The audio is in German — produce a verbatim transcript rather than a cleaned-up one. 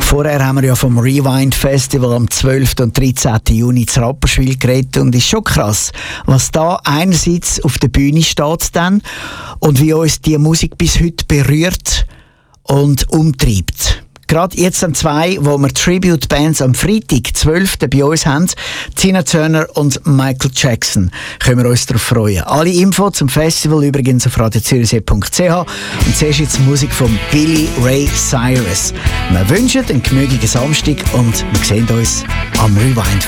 Vorher haben wir ja vom Rewind Festival am zwölften und dreizehnten Juni zu Rapperswil geredet und es ist schon krass, was da einerseits auf der Bühne steht dann und wie uns die Musik bis heute berührt und umtreibt. Gerade jetzt sind zwei, wo wir Tribute-Bands am Freitag, zwölften bei uns haben. Tina Turner und Michael Jackson. Können wir uns darauf freuen. Alle Infos zum Festival übrigens auf radio zürichsee punkt c h. Und zuerst jetzt Musik von Billy Ray Cyrus. Wir wünschen einen gemütlichen Samstag und wir sehen uns am Rewind